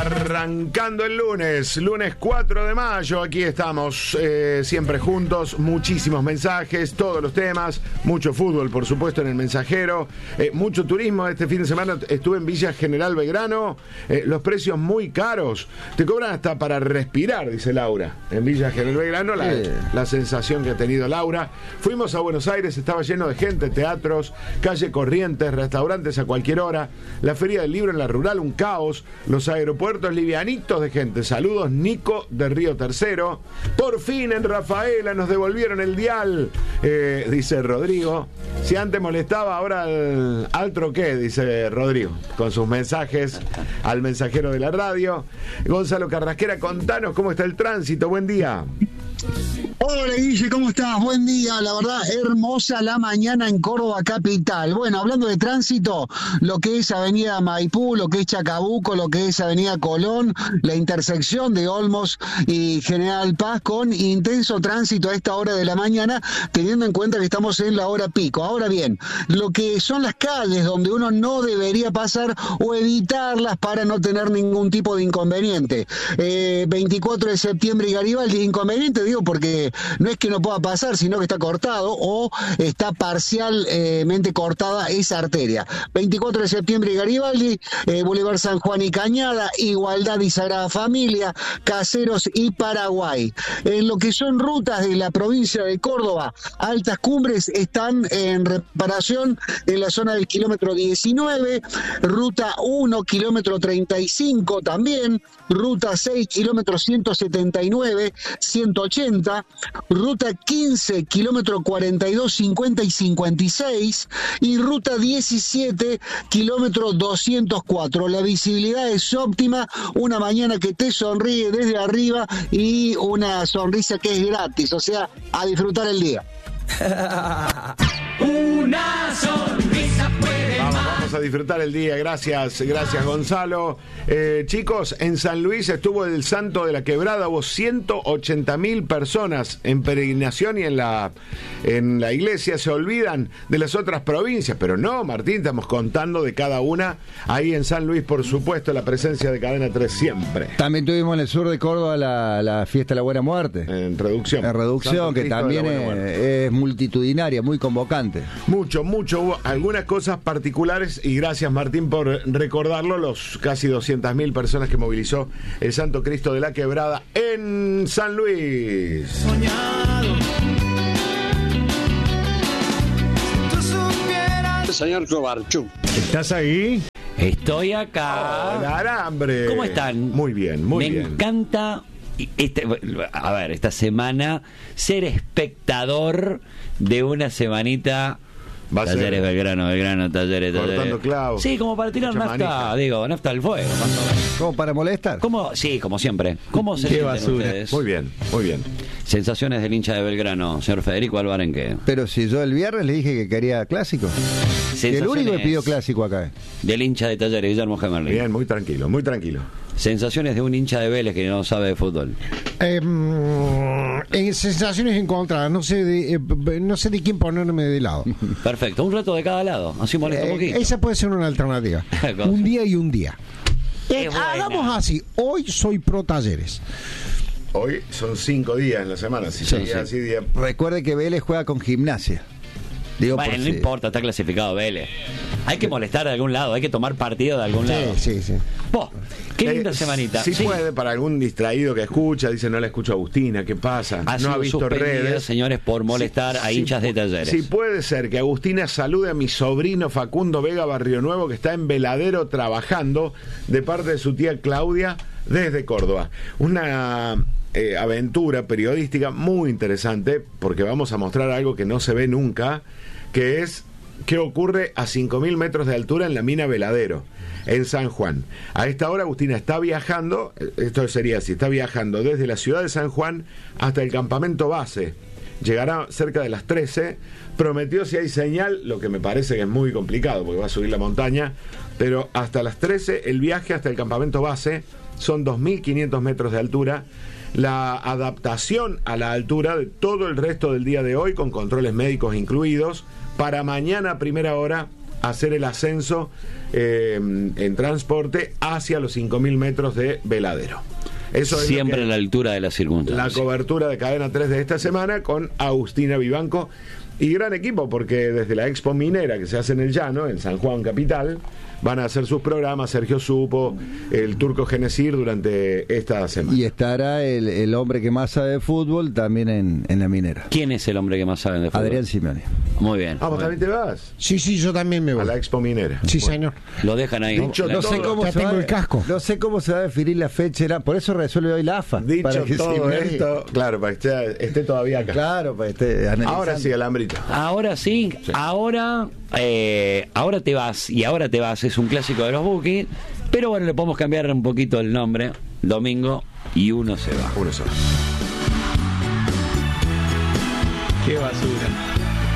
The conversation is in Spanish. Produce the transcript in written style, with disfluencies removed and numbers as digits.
Arrancando el lunes 4 de mayo, aquí estamos siempre juntos, muchísimos mensajes, todos los temas, mucho fútbol por supuesto en el mensajero, mucho turismo. Este fin de semana estuve en Villa General Belgrano, los precios muy caros, te cobran hasta para respirar, dice Laura, en Villa General Belgrano, la sensación que ha tenido Laura. Fuimos a Buenos Aires, estaba lleno de gente, teatros, calle Corrientes, restaurantes a cualquier hora, la feria del libro en la rural, un caos, los aeropuertos livianitos de gente. Saludos, Nico de Río Tercero. Por fin en Rafaela nos devolvieron el dial, dice Rodrigo. Si antes molestaba, ahora al troqué, dice Rodrigo, con sus mensajes al mensajero de la radio. Gonzalo Carrasquera, contanos cómo está el tránsito. Buen día. Hola Guille, ¿cómo estás? Buen día, la verdad, hermosa la mañana en Córdoba capital. Bueno, hablando de tránsito, lo que es Avenida Maipú, lo que es Chacabuco, lo que es Avenida Colón, la intersección de Olmos y General Paz, con intenso tránsito a esta hora de la mañana, teniendo en cuenta que estamos en la hora pico. Ahora bien, lo que son las calles donde uno no debería pasar o evitarlas para no tener ningún tipo de inconveniente. 24 de septiembre y Garibaldi, inconveniente digo porque no es que no pueda pasar, sino que está cortado o está parcialmente cortada esa arteria. 24 de septiembre y Garibaldi, Boulevard San Juan y Cañada, Igualdad y Sagrada Familia, Caseros y Paraguay. En lo que son rutas de la provincia de Córdoba, Altas Cumbres están en reparación en la zona del kilómetro 19, Ruta 1, kilómetro 35 también, Ruta 6, kilómetro 179, 180, Ruta 15, kilómetro 42, 50 y 56, y Ruta 17, kilómetro 204. La visibilidad es óptima, una mañana que te sonríe desde arriba y una sonrisa que es gratis, o sea, a disfrutar el día. Una sonrisa puede Vamos a disfrutar el día, gracias Gonzalo. Chicos, en San Luis estuvo el Santo de la Quebrada, hubo 180.000 personas en peregrinación y en la iglesia. Se olvidan de las otras provincias, pero no, Martín, estamos contando de cada una. Ahí en San Luis, por supuesto, la presencia de Cadena 3 siempre. También tuvimos en el sur de Córdoba la fiesta de la Buena Muerte. En Reducción. En Reducción, que también es multitudinaria, muy convocante. Mucho, hubo algunas cosas particulares y gracias Martín por recordarlo, los casi 200.000 personas que movilizó el Santo Cristo de la Quebrada en San Luis. soñado. Si tú supieras. Señor Cobarchuk. ¿Estás ahí? Estoy acá. Hola, Arambre. ¿Cómo están? Muy bien, muy bien. Me encanta, esta semana, ser espectador de una semanita. Va a ser Talleres Belgrano, Talleres. cortando clavos. Sí, como para tirar Mucha nafta, manija. nafta al fuego. Más o menos. ¿Cómo para molestar? ¿Cómo? Sí, como siempre. ¿Cómo se Qué sienten basura. ustedes? Muy bien. Sensaciones del hincha de Belgrano, señor Federico Albarenque. Pero si yo el viernes le dije que quería clásico. El único que pidió clásico acá. Del hincha de Talleres, Guillermo Gemerling. Bien, muy tranquilo. Sensaciones de un hincha de Vélez que no sabe de fútbol. En sensaciones encontradas, no sé de quién ponerme de lado. Perfecto, un reto de cada lado, así molesta un poquito. Esa puede ser una alternativa. Un día y un día. Qué buena. Hagamos así, hoy soy pro Talleres. Hoy son 5 días en la semana, si Sí, seguía sí. así día. Recuerde que Vélez juega con Gimnasia. Digo, Bueno, por no si- importa, está clasificado Vélez. Hay que molestar de algún lado, hay que tomar partido de algún lado. Sí. Vos, qué linda semanita. Sí, puede, para algún distraído que escucha, dice no la escucho a Agustina, ¿qué pasa? Ha no sido ha visto suspendida, redes. señores, por molestar a hinchas de Talleres. Sí, puede ser que Agustina salude a mi sobrino Facundo Vega Barrio Nuevo, que está en Veladero trabajando, de parte de su tía Claudia, desde Córdoba. Una aventura periodística muy interesante, porque vamos a mostrar algo que no se ve nunca, que es qué ocurre a 5.000 metros de altura en la mina Veladero, en San Juan. A esta hora Agustina está viajando, esto sería así, está viajando desde la ciudad de San Juan hasta el campamento base. Llegará cerca de las 13, prometió si hay señal, lo que me parece que es muy complicado porque va a subir la montaña, pero hasta las 13 el viaje hasta el campamento base son 2.500 metros de altura. La adaptación a la altura de todo el resto del día de hoy, con controles médicos incluidos, para mañana a primera hora hacer el ascenso en transporte hacia los 5.000 metros de Veladero. Eso es siempre a la altura de las circunstancias. La cobertura de Cadena 3 de esta semana con Agustina Vivanco. Y gran equipo, porque desde la Expo Minera que se hace en el Llano, en San Juan Capital, van a hacer sus programas Sergio Supo, el Turco Genesir durante esta semana. Y estará el hombre que más sabe de fútbol también en la Minera. ¿Quién es el hombre que más sabe de fútbol? Adrián Simeone. Muy bien. ¿Vos también te vas? Sí, yo también me voy. A la Expo Minera. Sí, Bueno. señor. Lo dejan ahí. Dicho La- No sé todo, cómo ya se tengo va, el casco. No sé cómo se va a definir la fecha, por eso resuelve hoy la AFA. Dicho para que todo Simeone- esto, claro, para que esté todavía acá. Claro, para que esté analizando. Ahora sí, Alambrito. Ahora sí, ahora te vas, y ahora te vas, es un clásico de los Bookies, pero bueno, le podemos cambiar un poquito el nombre, domingo, y uno se va. Uno solo. Qué basura.